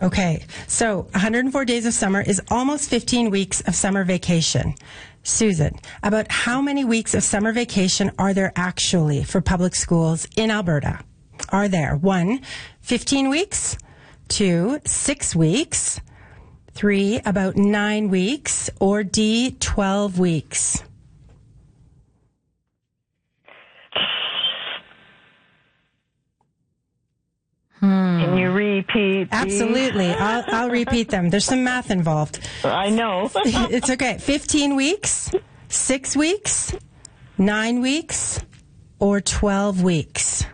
Okay, so 104 days of summer is almost 15 weeks of summer vacation. Susan, about how many weeks of summer vacation are there actually for public schools in Alberta? Are there 1, 15 weeks, 2, 6 weeks, 3, about 9 weeks, or D, 12 weeks? Can you repeat? Absolutely. I'll repeat them. There's some math involved. I know. It's okay. 15 weeks, 6 weeks, 9 weeks, or 12 weeks?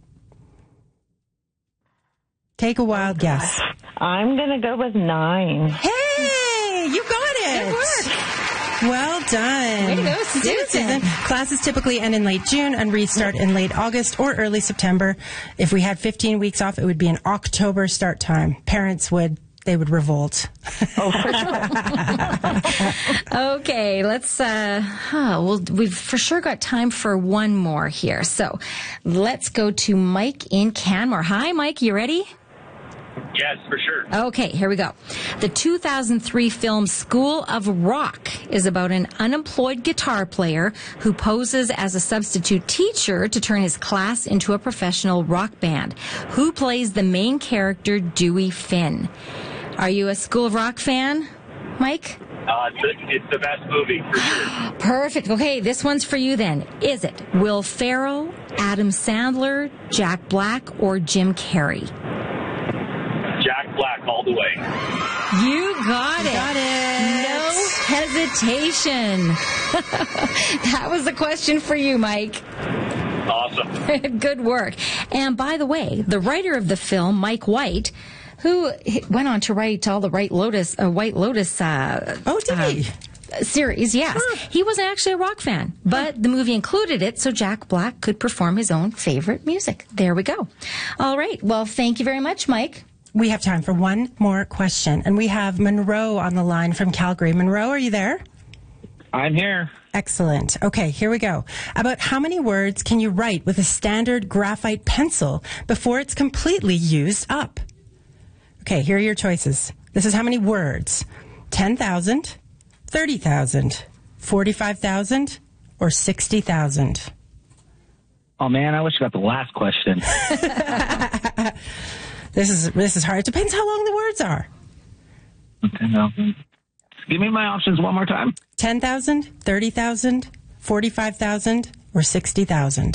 Take a wild guess. I'm going to go with 9. Hey, you got it. Good work. Well done. Way to go, Susan. Classes typically end in late June and restart in late August or early September. If we had 15 weeks off, it would be an October start time. Parents would revolt. Oh, for sure. Okay, let's, we've for sure got time for one more here. So let's go to Mike in Canmore. Hi, Mike, you ready? Yes, for sure. Okay, here we go. The 2003 film School of Rock is about an unemployed guitar player who poses as a substitute teacher to turn his class into a professional rock band. Who plays the main character, Dewey Finn? Are you a School of Rock fan, Mike? It's the best movie, for sure. Perfect. Okay, this one's for you then. Is it Will Ferrell, Adam Sandler, Jack Black, or Jim Carrey? Jack Black all the way. You got it. Got it. No hesitation. That was the question for you, Mike. Awesome. Good work. And by the way, the writer of the film, Mike White, who went on to write all the White Lotus series, yes. Huh. He wasn't actually a rock fan, but the movie included it so Jack Black could perform his own favorite music. There we go. All right. Well, thank you very much, Mike. We have time for one more question, and we have Monroe on the line from Calgary. Monroe, are you there? I'm here. Excellent. Okay, here we go. About how many words can you write with a standard graphite pencil before it's completely used up? Okay, here are your choices. This is how many words. 10,000, 30,000, 45,000, or 60,000? Oh, man, I wish I got the last question. This is hard. It depends how long the words are. Okay, no. Give me my options one more time. 10,000, 30,000, 45,000, or 60,000?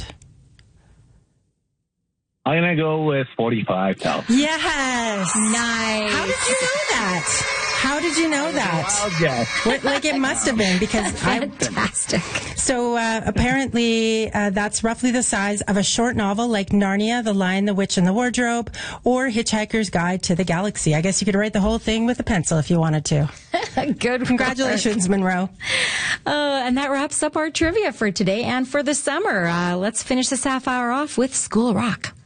I'm going to go with 45,000. Yes! Nice. How did you know that? How did you know that? Wild guess. Like it must have been because Fantastic. So apparently that's roughly the size of a short novel like Narnia, The Lion, the Witch, and the Wardrobe, or Hitchhiker's Guide to the Galaxy. I guess you could write the whole thing with a pencil if you wanted to. Good work. Congratulations, Monroe. And that wraps up our trivia for today and for the summer. Let's finish this half hour off with School of Rock.